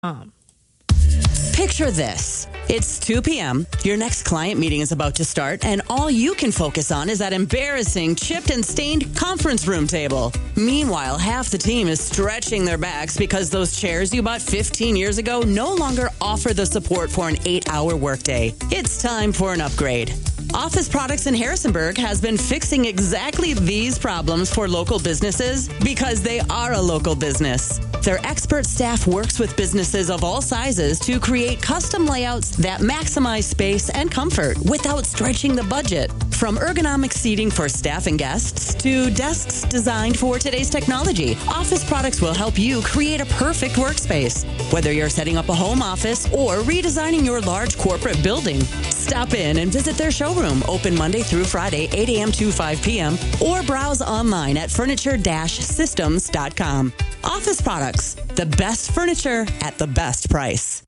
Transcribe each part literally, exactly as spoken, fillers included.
Um. Picture this. It's two p.m., your next client meeting is about to start, and all you can focus on is that embarrassing, chipped and stained conference room table. Meanwhile, half the team is stretching their backs because those chairs you bought fifteen years ago no longer offer the support for an eight-hour workday. It's time for an upgrade. Office Products in Harrisonburg has been fixing exactly these problems for local businesses because they are a local business. Their expert staff works with businesses of all sizes to create custom layouts that maximize space and comfort without stretching the budget. From ergonomic seating for staff and guests to desks designed for today's technology, Office Products will help you create a perfect workspace. Whether you're setting up a home office or redesigning your large corporate building, stop in and visit their showroom, open Monday through Friday, eight a.m. to five p.m., or browse online at furniture dash systems dot com. Office Products, the best furniture at the best price.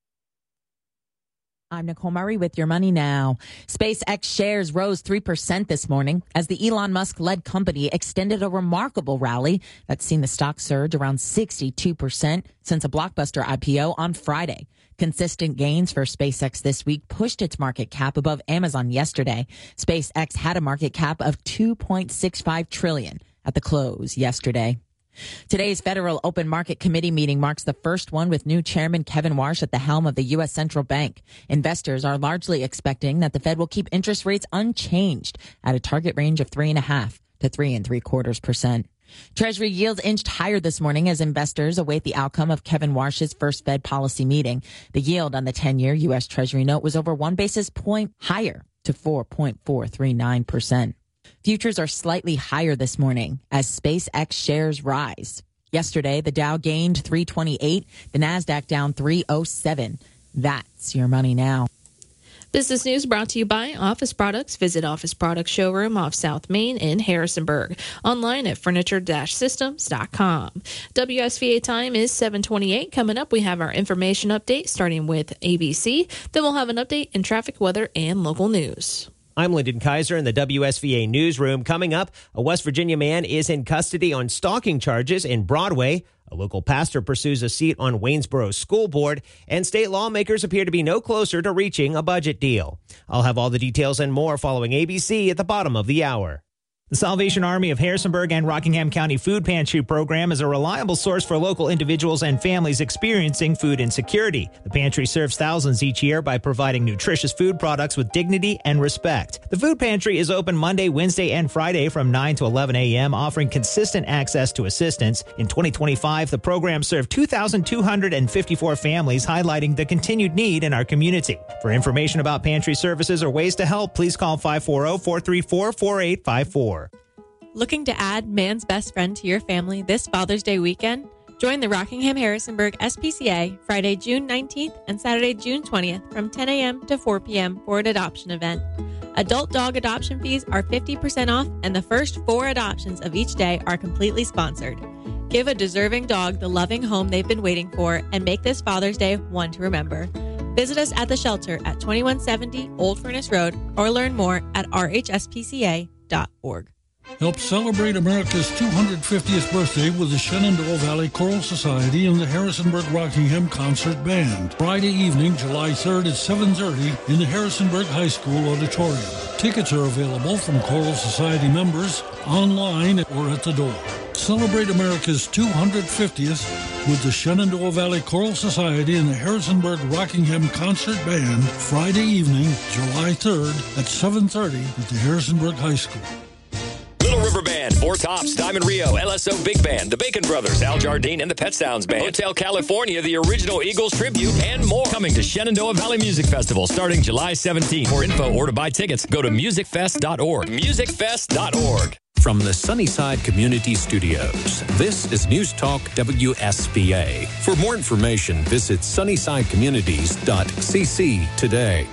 I'm Nicole Murray with your money now. SpaceX shares rose three percent this morning as the Elon Musk-led company extended a remarkable rally that's seen the stock surge around sixty-two percent since a blockbuster I P O on Friday. Consistent gains for SpaceX this week pushed its market cap above Amazon yesterday. SpaceX had a market cap of two point six five trillion dollars at the close yesterday. Today's Federal Open Market Committee meeting marks the first one with new Chairman Kevin Warsh at the helm of the U S Central Bank. Investors are largely expecting that the Fed will keep interest rates unchanged at a target range of three and a half to three and three quarters percent. Treasury yields inched higher this morning as investors await the outcome of Kevin Warsh's first Fed policy meeting. The yield on the ten-year U S Treasury note was over one basis point higher to four point four three nine percent. Futures are slightly higher this morning as SpaceX shares rise. Yesterday, the Dow gained three twenty-eight, the NASDAQ down three oh seven. That's your money now. Business news brought to you by Office Products. Visit Office Products Showroom off South Main in Harrisonburg. Online at furniture dash systems dot com. W S V A time is seven twenty-eight. Coming up, we have our information update starting with A B C. Then we'll have an update in traffic, weather, and local news. I'm Lyndon Kaiser in the W S V A newsroom. Coming up, a West Virginia man is in custody on stalking charges in Broadway. A local pastor pursues a seat on Waynesboro School Board, and state lawmakers appear to be no closer to reaching a budget deal. I'll have all the details and more following A B C at the bottom of the hour. The Salvation Army of Harrisonburg and Rockingham County Food Pantry Program is a reliable source for local individuals and families experiencing food insecurity. The pantry serves thousands each year by providing nutritious food products with dignity and respect. The food pantry is open Monday, Wednesday, and Friday from nine to eleven a.m., offering consistent access to assistance. In twenty twenty-five, the program served two thousand two hundred fifty-four families, highlighting the continued need in our community. For information about pantry services or ways to help, please call five four zero, four three four, four eight five four. Looking to add man's best friend to your family this Father's Day weekend? Join the Rockingham Harrisonburg S P C A Friday, June nineteenth and Saturday, June twentieth from ten a.m. to four p.m. for an adoption event. Adult dog adoption fees are fifty percent off, and the first four adoptions of each day are completely sponsored. Give a deserving dog the loving home they've been waiting for and make this Father's Day one to remember. Visit us at the shelter at twenty-one seventy Old Furnace Road or learn more at r h s p c a dot org. Help celebrate America's two hundred fiftieth birthday with the Shenandoah Valley Choral Society and the Harrisonburg Rockingham Concert Band. Friday evening, July third at seven thirty in the Harrisonburg High School Auditorium. Tickets are available from Choral Society members, online, or at the door. Celebrate America's two hundred fiftieth with the Shenandoah Valley Choral Society and the Harrisonburg Rockingham Concert Band Friday evening, July third at seven thirty at the Harrisonburg High School. Little River Band, Four Tops, Diamond Rio, L S O Big Band, the Bacon Brothers, Al Jardine, and the Pet Sounds Band, Hotel California, the original Eagles Tribute, and more. Coming to Shenandoah Valley Music Festival starting July seventeenth. For info or to buy tickets, go to music fest dot org. music fest dot org. From the Sunnyside Community Studios, this is News Talk W S V A. For more information, visit sunnyside communities dot c c today.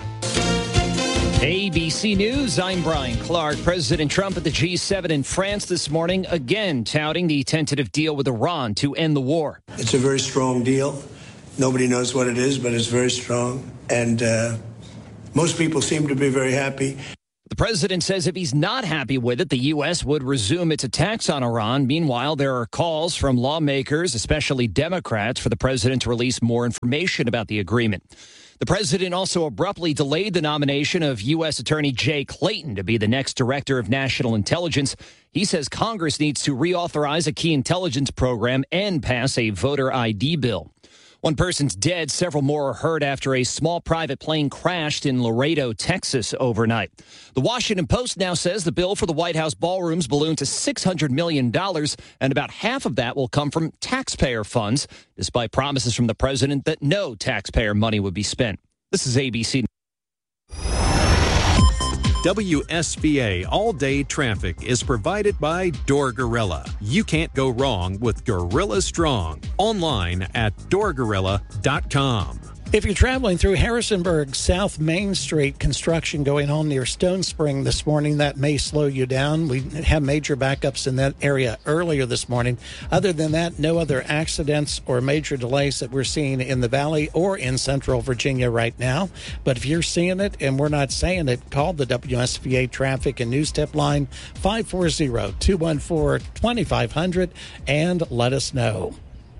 A B C News, I'm Brian Clark. President Trump at the G seven in France this morning, again touting the tentative deal with Iran to end the war. It's a very strong deal. Nobody knows what it is, but it's very strong. And uh, most people seem to be very happy. The president says if he's not happy with it, the U S would resume its attacks on Iran. Meanwhile, there are calls from lawmakers, especially Democrats, for the president to release more information about the agreement. The president also abruptly delayed the nomination of U S Attorney Jay Clayton to be the next director of national intelligence. He says Congress needs to reauthorize a key intelligence program and pass a voter I D bill. One person's dead, several more are hurt after a small private plane crashed in Laredo, Texas overnight. The Washington Post now says the bill for the White House ballrooms ballooned to six hundred million dollars, and about half of that will come from taxpayer funds, despite promises from the president that no taxpayer money would be spent. This is A B C. W S V A All-Day Traffic is provided by Door Gorilla. You can't go wrong with Gorilla Strong. Online at door gorilla dot com. If you're traveling through Harrisonburg, South Main Street, construction going on near Stone Spring this morning, that may slow you down. We have major backups in that area earlier this morning. Other than that, no other accidents or major delays that we're seeing in the Valley or in Central Virginia right now. But if you're seeing it and we're not saying it, call the W S V A Traffic and News Tip line five four zero, two one four, two five zero zero and let us know.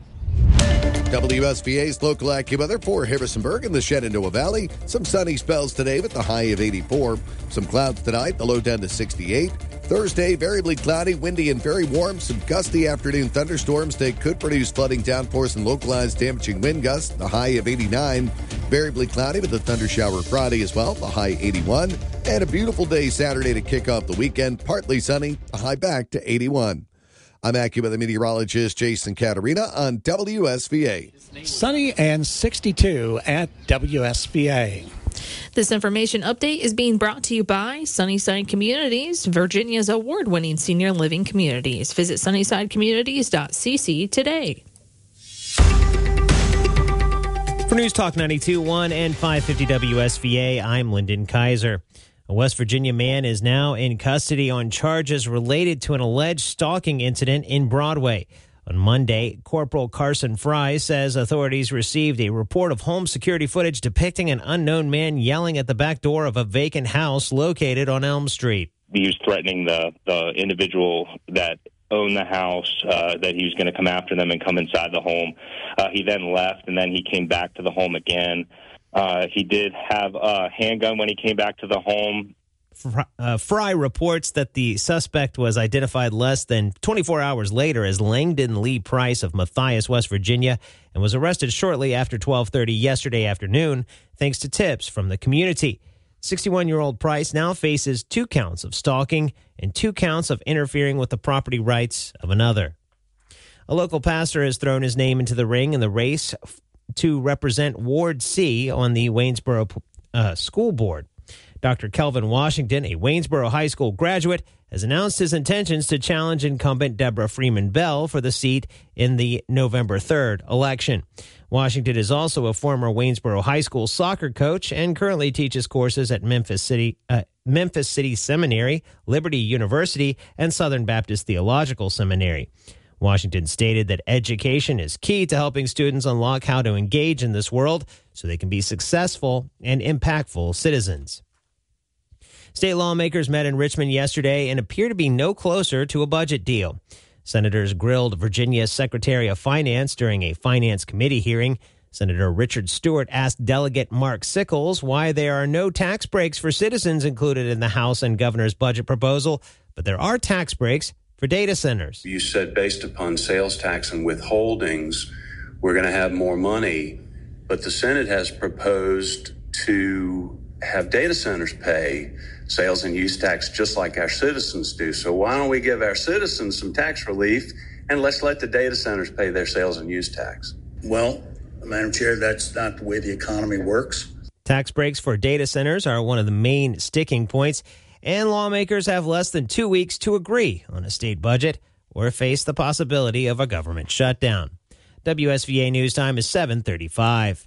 W S V A's local AccuWeather for Harrisonburg and the Shenandoah Valley. Some sunny spells today with the high of eighty-four. Some clouds tonight, the low down to sixty-eight. Thursday, variably cloudy, windy, and very warm. Some gusty afternoon thunderstorms that could produce flooding downpours and localized damaging wind gusts. The high of eighty-nine. Variably cloudy with a thunder shower Friday as well. The high eighty-one. And a beautiful day Saturday to kick off the weekend. Partly sunny. The high back to eighty-one. I'm AccuWeather meteorologist Jason Caterina on W S V A. Sunny and sixty-two at W S V A. This information update is being brought to you by Sunnyside Communities, Virginia's award-winning senior living communities. Visit sunnyside communities dot c c today. For News Talk ninety-two point one and five fifty W S V A, I'm Lyndon Kaiser. A West Virginia man is now in custody on charges related to an alleged stalking incident in Broadway. On Monday, Corporal Carson Fry says authorities received a report of home security footage depicting an unknown man yelling at the back door of a vacant house located on Elm Street. He was threatening the, the individual that owned the house, uh, that he was going to come after them and come inside the home. Uh, he then left, and then he came back to the home again. Uh, he did have a handgun when he came back to the home. Uh, Fry reports that the suspect was identified less than twenty-four hours later as Langdon Lee Price of Matthias, West Virginia, and was arrested shortly after twelve thirty yesterday afternoon, thanks to tips from the community. sixty-one-year-old Price now faces two counts of stalking and two counts of interfering with the property rights of another. A local pastor has thrown his name into the ring in the race to represent Ward C on the Waynesboro uh, School Board. Doctor Kelvin Washington, a Waynesboro High School graduate, has announced his intentions to challenge incumbent Deborah Freeman Bell for the seat in the November third election. Washington is also a former Waynesboro High School soccer coach and currently teaches courses at Memphis City, uh, Memphis City Seminary, Liberty University, and Southern Baptist Theological Seminary. Washington stated that education is key to helping students unlock how to engage in this world so they can be successful and impactful citizens. State lawmakers met in Richmond yesterday and appear to be no closer to a budget deal. Senators grilled Virginia's Secretary of Finance during a Finance Committee hearing. Senator Richard Stewart asked Delegate Mark Sickles why there are no tax breaks for citizens included in the House and Governor's budget proposal, but there are tax breaks for data centers. You said based upon sales tax and withholdings, we're going to have more money, but the Senate has proposed to have data centers pay sales and use tax just like our citizens do. So why don't we give our citizens some tax relief and let's let the data centers pay their sales and use tax? Well, Madam Chair, that's not the way the economy works. Tax breaks for data centers are one of the main sticking points, and lawmakers have less than two weeks to agree on a state budget or face the possibility of a government shutdown. W S V A News Time is seven thirty-five.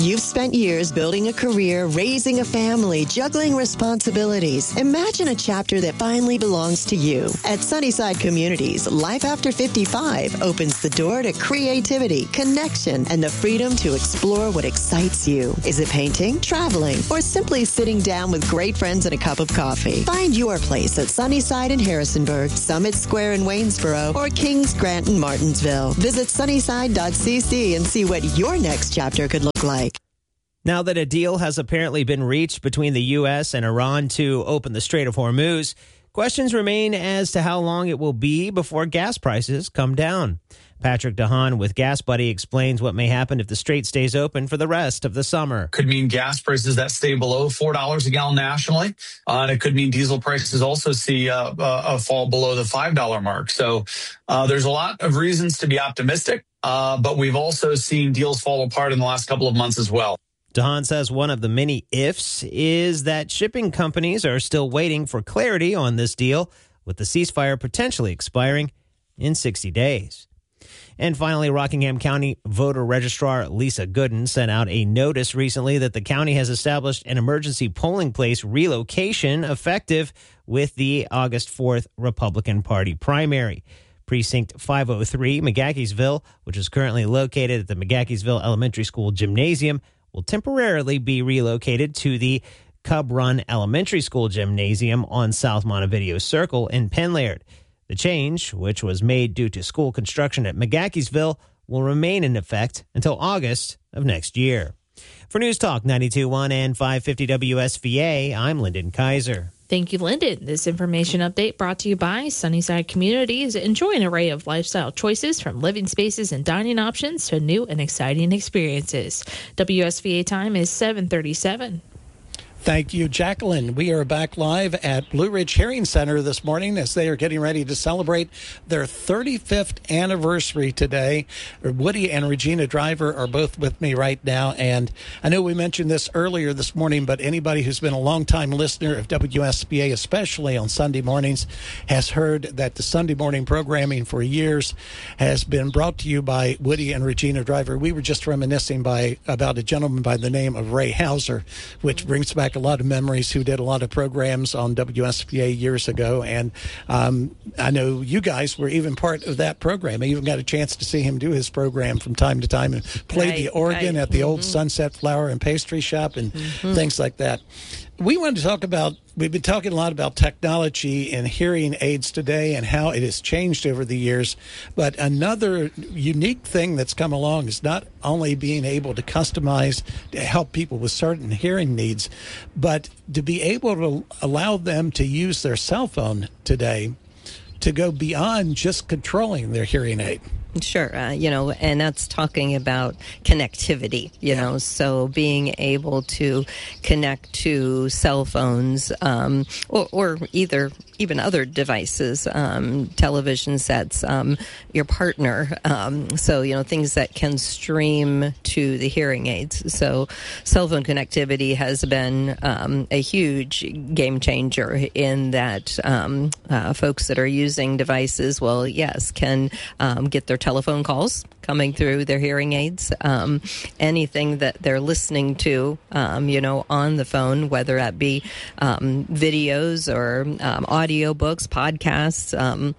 You've spent years building a career, raising a family, juggling responsibilities. Imagine a chapter that finally belongs to you. At Sunnyside Communities, Life After fifty-five opens the door to creativity, connection, and the freedom to explore what excites you. Is it painting, traveling, or simply sitting down with great friends and a cup of coffee? Find your place at Sunnyside in Harrisonburg, Summit Square in Waynesboro, or Kings Grant in Martinsville. Visit sunnyside dot c c and see what your next chapter could look like. Now that a deal has apparently been reached between the U S and Iran to open the Strait of Hormuz, questions remain as to how long it will be before gas prices come down. Patrick DeHaan with Gas Buddy explains what may happen if the strait stays open for the rest of the summer. Could mean gas prices that stay below four dollars a gallon nationally. Uh, and it could mean diesel prices also see uh, uh, a fall below the five dollars mark. So uh, there's a lot of reasons to be optimistic, uh, but we've also seen deals fall apart in the last couple of months as well. DeHaan says one of the many ifs is that shipping companies are still waiting for clarity on this deal, with the ceasefire potentially expiring in sixty days. And finally, Rockingham County voter registrar Lisa Gooden sent out a notice recently that the county has established an emergency polling place relocation effective with the August fourth Republican Party primary. Precinct five oh three, McGahkeysville, which is currently located at the McGahkeysville Elementary School Gymnasium, will temporarily be relocated to the Cub Run Elementary School Gymnasium on South Montevideo Circle in Penlaird. The change, which was made due to school construction at McGahkeysville, will remain in effect until August of next year. For News Talk ninety-two point one and five fifty W S V A, I'm Lyndon Kaiser. Thank you, Lyndon. This information update brought to you by Sunnyside Communities. Enjoy an array of lifestyle choices from living spaces and dining options to new and exciting experiences. W S V A time is seven thirty-seven. Thank you, Jacqueline. We are back live at Blue Ridge Hearing Center this morning as they are getting ready to celebrate their thirty-fifth anniversary today. Woody and Regina Driver are both with me right now. And I know we mentioned this earlier this morning, but anybody who's been a longtime listener of W S B A, especially on Sunday mornings, has heard that the Sunday morning programming for years has been brought to you by Woody and Regina Driver. We were just reminiscing by about a gentleman by the name of Ray Hauser, which brings back a lot of memories, who did a lot of programs on W S B A years ago. And um, I know you guys were even part of that program. I even got a chance to see him do his program from time to time and play right, the organ right. at the mm-hmm. old Sunset Flower and Pastry Shop and mm-hmm. things like that. We wanted to talk about, we've been talking a lot about technology and hearing aids today and how it has changed over the years. But another unique thing that's come along is not only being able to customize to help people with certain hearing needs, but to be able to allow them to use their cell phone today to go beyond just controlling their hearing aid. Sure, uh, you know, and that's talking about connectivity, you know, so being able to connect to cell phones um, or, or either even other devices, um, television sets, um, your partner, um, so, you know, things that can stream to the hearing aids. So cell phone connectivity has been um, a huge game changer in that um, uh, folks that are using devices, well, yes, can um, get their telephone calls coming through their hearing aids, um, anything that they're listening to, um, you know, on the phone, whether that be um, videos or um, audio books, podcasts, um,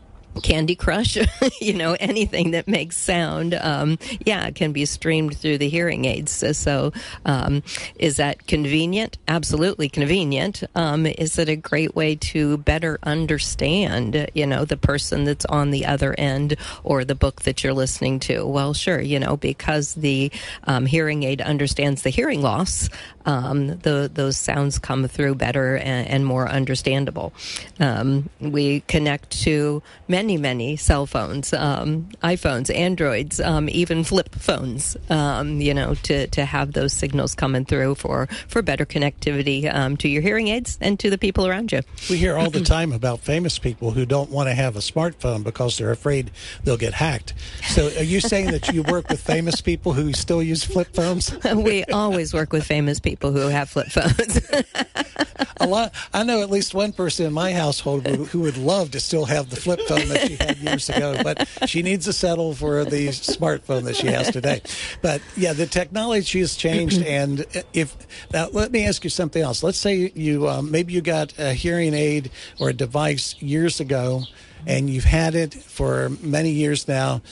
Candy Crush, you know, anything that makes sound, um, yeah, it can be streamed through the hearing aids. So, so um, is that convenient? Absolutely convenient. Um, is it a great way to better understand, you know, the person that's on the other end or the book that you're listening to? Well, sure, you know, because the um, hearing aid understands the hearing loss, um, the, those sounds come through better and, and more understandable. Um, we connect to many, many cell phones, um, iPhones, Androids, um, even flip phones, um, you know, to, to have those signals coming through for, for better connectivity um, to your hearing aids and to the people around you. We hear all the time about famous people who don't want to have a smartphone because they're afraid they'll get hacked. So are you saying that you work with famous people who still use flip phones? We always work with famous people who have flip phones. a lot. I know at least one person in my household who, who would love to still have the flip phone that she had years ago, but she needs to settle for the smartphone that she has today. But yeah, the technology has changed. And if now, let me ask you something else. Let's say you um, maybe you got a hearing aid or a device years ago, and you've had it for many years now,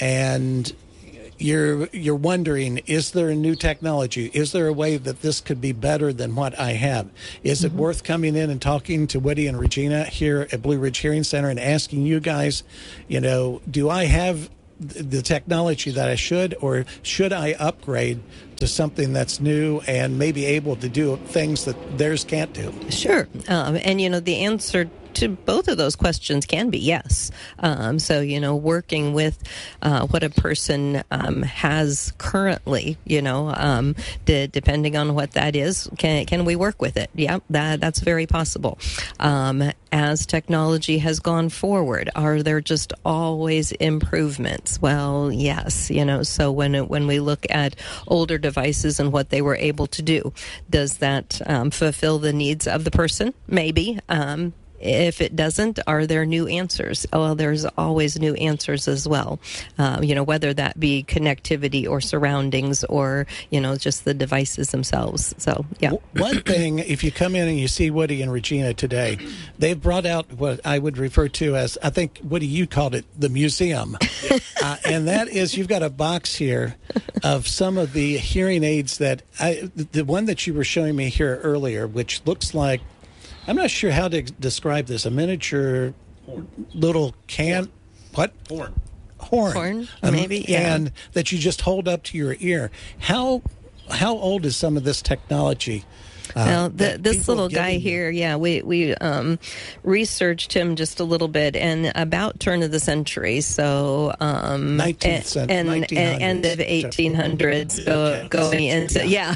and You're you're wondering, is there a new technology? Is there a way that this could be better than what I have? Is it mm-hmm. worth coming in and talking to Woody and Regina here at Blue Ridge Hearing Center and asking you guys, you know, do I have the technology that I should, or should I upgrade to something that's new and maybe able to do things that theirs can't do? Sure. Um, and, you know, the answer to both of those questions can be yes. Um, so, you know, working with uh, what a person um, has currently, you know, um, de- depending on what that is, can can we work with it? Yeah, that that's very possible. Um, as technology has gone forward, are there just always improvements? Well, yes, you know, so when it, when we look at older devices and what they were able to do, does that um, fulfill the needs of the person? Maybe. Um, If it doesn't, are there new answers? Well, there's always new answers as well. Um, you know, whether that be connectivity or surroundings or, you know, just the devices themselves. So, yeah. One thing, if you come in and you see Woody and Regina today, they've brought out what I would refer to as, I think, Woody, you called it the museum. uh, and that is, you've got a box here of some of the hearing aids that I, the one that you were showing me here earlier, which looks like, I'm not sure how to describe this. A miniature horn. Little can, horn. what? Horn. Horn. Horn, um, maybe, yeah. And that you just hold up to your ear. How how old is some of this technology? Uh, now, the, this little guy here, yeah, we we um, researched him just a little bit, and about turn of the century, so um, nineteenth century, and, and, and end of eighteen hundreds, go, okay. going into yeah.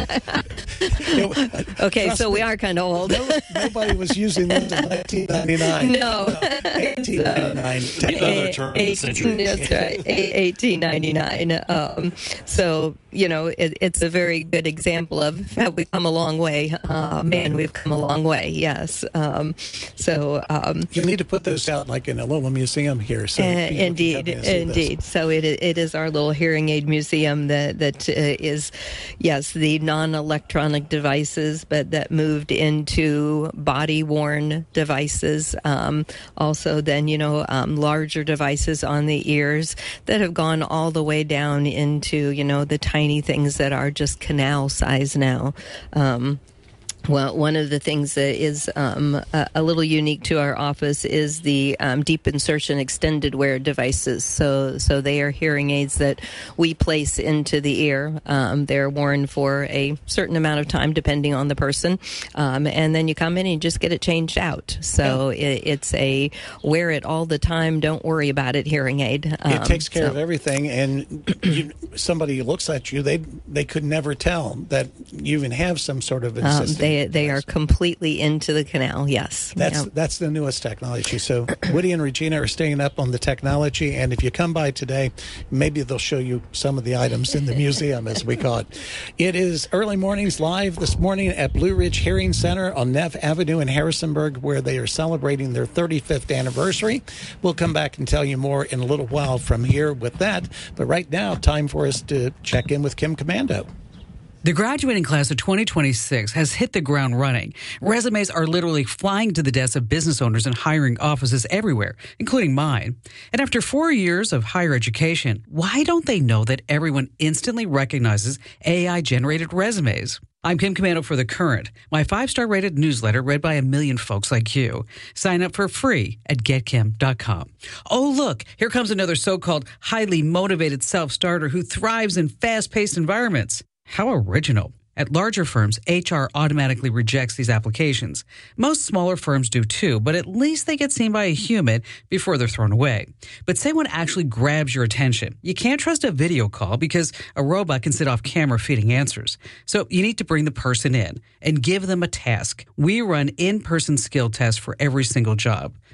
Okay, so me, we are kind of old. No, nobody was using them in nineteen ninety-nine. No, no eighteen ninety-nine. Another turn of the century. That's right, eighteen ninety-nine. Um, so you know, it, it's a very good example of how we come a long way. Uh, man, we've come a long way. Yes. Um, so um, you need to put those out like in a little museum here. So uh, indeed, indeed. This. So it it is our little hearing aid museum that that uh, is, yes, the non-electronic devices, but that moved into body-worn devices. Um, also, then you know, um, larger devices on the ears that have gone all the way down into you know the tiny things that are just canal size now. Um, Well, one of the things that is um, a, a little unique to our office is the um, deep insertion extended wear devices. So, so they are hearing aids that we place into the ear. Um, they're worn for a certain amount of time, depending on the person, um, and then you come in and you just get it changed out. So it, it's a wear it all the time, don't worry about it hearing aid. Um, it takes care so. of everything, and you, somebody who looks at you, they they could never tell that you even have some sort of assistant. Um, They, they are completely into the canal, yes. That's yep. that's the newest technology. So Woody and Regina are staying up on the technology, and if you come by today, maybe they'll show you some of the items in the museum, as we call it. It is Early Mornings live this morning at Blue Ridge Hearing Center on Neff Avenue in Harrisonburg, where they are celebrating their thirty-fifth anniversary. We'll come back and tell you more in a little while from here with that. But right now, time for us to check in with Kim Commando. The graduating class of twenty twenty-six has hit the ground running. Resumes are literally flying to the desks of business owners and hiring offices everywhere, including mine. And after four years of higher education, why don't they know that everyone instantly recognizes A I-generated resumes? I'm Kim Commando for The Current, my five-star rated newsletter read by a million folks like you. Sign up for free at get kim dot com. Oh, look, here comes another so-called highly motivated self-starter who thrives in fast-paced environments. How original. At larger firms, H R automatically rejects these applications. Most smaller firms do too, but at least they get seen by a human before they're thrown away. But say one actually grabs your attention. You can't trust a video call because a robot can sit off camera feeding answers. So you need to bring the person in and give them a task. We run in-person skill tests for every single job.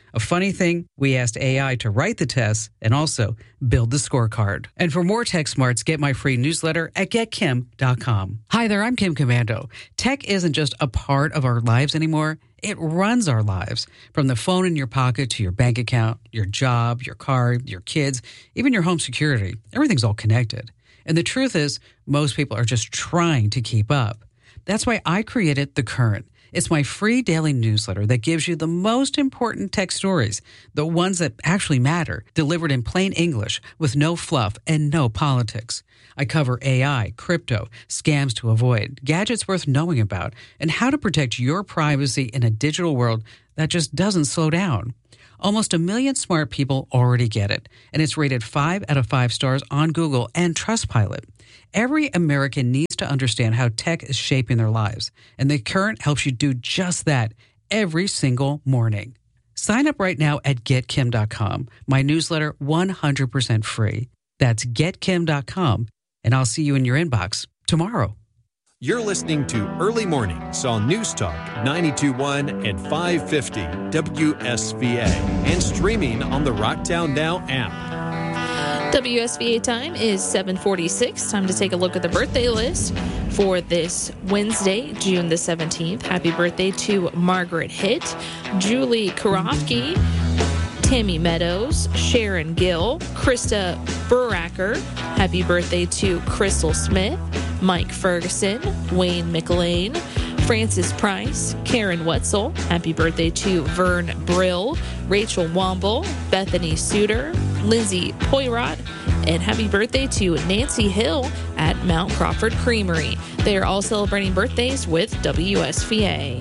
A funny thing, we asked A I to write the tests and also build the scorecard. And for more tech smarts, get my free newsletter at get kim dot com. Hi there, I'm Kim Commando. Tech isn't just a part of our lives anymore. It runs our lives. From the phone in your pocket to your bank account, your job, your car, your kids, even your home security. Everything's all connected. And the truth is, most people are just trying to keep up. That's why I created The Current. It's my free daily newsletter that gives you the most important tech stories, the ones that actually matter, delivered in plain English with no fluff and no politics. I cover A I, crypto, scams to avoid, gadgets worth knowing about, and how to protect your privacy in a digital world that just doesn't slow down. Almost a million smart people already get it, and it's rated five out of five stars on Google and Trustpilot. Every American needs to understand how tech is shaping their lives, and The Current helps you do just that every single morning. Sign up right now at get kim dot com. My newsletter, one hundred percent free. That's get kim dot com, and I'll see you in your inbox tomorrow. You're listening to Early Mornings on News Talk ninety-two point one and five fifty W S V A and streaming on the Rocktown Now app. W S V A time is seven forty-six. Time to take a look at the birthday list for this Wednesday, June the seventeenth. Happy birthday to Margaret Hitt, Julie Karofsky, Tammy Meadows, Sharon Gill, Krista Buracker. Happy birthday to Crystal Smith, Mike Ferguson, Wayne McLean, Francis Price, Karen Wetzel. Happy birthday to Vern Brill, Rachel Womble, Bethany Suter, Lindsay Poirot, and happy birthday to Nancy Hill at Mount Crawford Creamery. They are all celebrating birthdays with W S V A.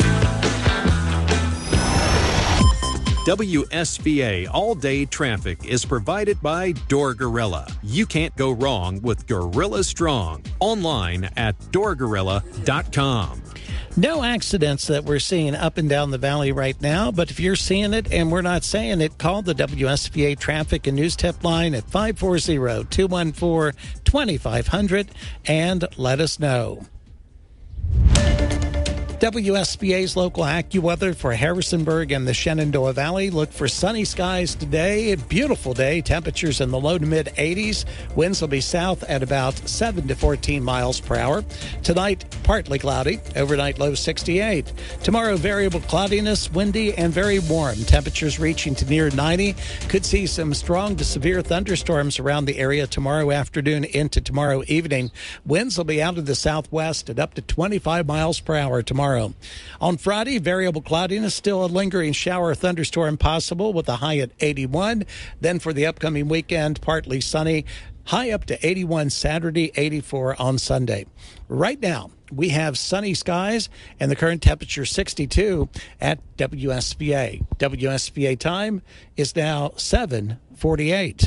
W S V A all-day traffic is provided by Door Gorilla. You can't go wrong with Gorilla Strong. Online at door gorilla dot com. No accidents that we're seeing up and down the valley right now, but if you're seeing it and we're not saying it, call the W S V A Traffic and News Tip line at five four zero, two one four, two five zero zero and let us know. W S V A's local AccuWeather for Harrisonburg and the Shenandoah Valley. Look for sunny skies today. A beautiful day. Temperatures in the low to mid eighties. Winds will be south at about seven to fourteen miles per hour. Tonight, partly cloudy. Overnight low sixty-eight. Tomorrow, variable cloudiness, windy, and very warm. Temperatures reaching to near ninety. Could see some strong to severe thunderstorms around the area tomorrow afternoon into tomorrow evening. Winds will be out of the southwest at up to twenty-five miles per hour tomorrow. On Friday, variable cloudiness, still a lingering shower or thunderstorm possible with a high at eighty-one. Then for the upcoming weekend, partly sunny, high up to eighty-one Saturday, eighty-four on Sunday. Right now, we have sunny skies and the current temperature sixty-two at W S V A. W S V A time is now seven forty-eight.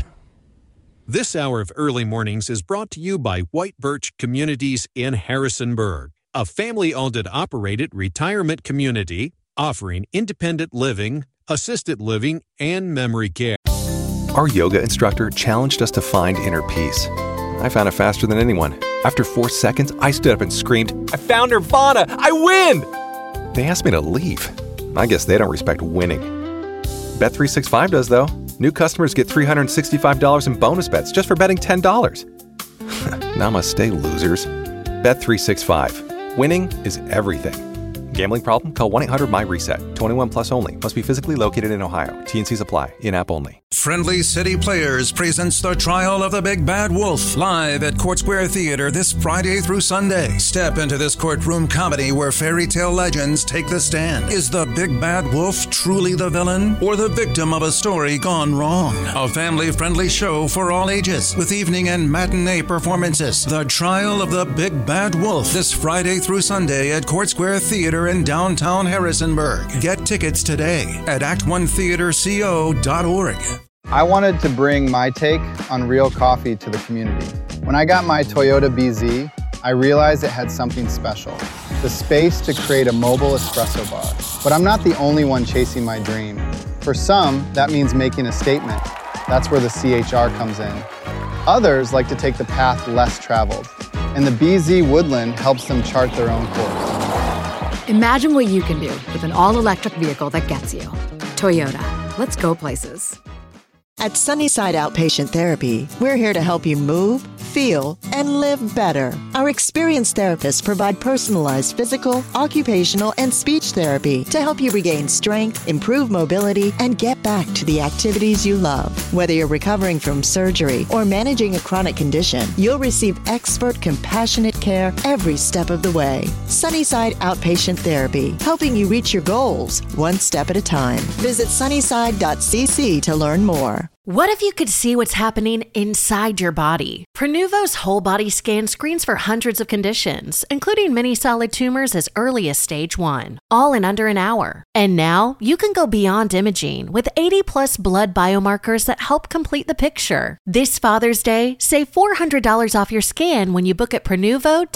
This hour of Early Mornings is brought to you by White Birch Communities in Harrisonburg, a family-owned and operated retirement community offering independent living, assisted living, and memory care. Our yoga instructor challenged us to find inner peace. I found it faster than anyone. After four seconds, I stood up and screamed, "I found Nirvana! I win!" They asked me to leave. I guess they don't respect winning. Bet three sixty-five does, though. New customers get three hundred sixty-five dollars in bonus bets just for betting ten dollars. Namaste, losers. Bet three sixty-five. Winning is everything. Gambling problem? Call one eight hundred my reset. twenty-one plus only. Must be physically located in Ohio. T and Cs apply. In-app only. Friendly City Players presents The Trial of the Big Bad Wolf live at Court Square Theater this Friday through Sunday. Step into this courtroom comedy where fairy tale legends take the stand. Is the Big Bad Wolf truly the villain or the victim of a story gone wrong? A family-friendly show for all ages with evening and matinee performances. The Trial of the Big Bad Wolf this Friday through Sunday at Court Square Theater in downtown Harrisonburg. Get tickets today at act one theater co dot org. I wanted to bring my take on real coffee to the community. When I got my Toyota B Z, I realized it had something special, the space to create a mobile espresso bar. But I'm not the only one chasing my dream. For some, that means making a statement. That's where the C H R comes in. Others like to take the path less traveled, and the B Z Woodland helps them chart their own course. Imagine what you can do with an all-electric vehicle that gets you. Toyota, let's go places. At Sunnyside Outpatient Therapy, we're here to help you move, feel, and live better. Our experienced therapists provide personalized physical, occupational, and speech therapy to help you regain strength, improve mobility, and get back to the activities you love. Whether you're recovering from surgery or managing a chronic condition, you'll receive expert, compassionate care every step of the way. Sunnyside Outpatient Therapy, helping you reach your goals one step at a time. Visit sunnyside dot c c to learn more. What if you could see what's happening inside your body? Prenuvo's whole body scan screens for hundreds of conditions, including many solid tumors as early as stage one, all in under an hour. And now you can go beyond imaging with eighty plus blood biomarkers that help complete the picture. This Father's Day, save four hundred dollars off your scan when you book at Prenuvo.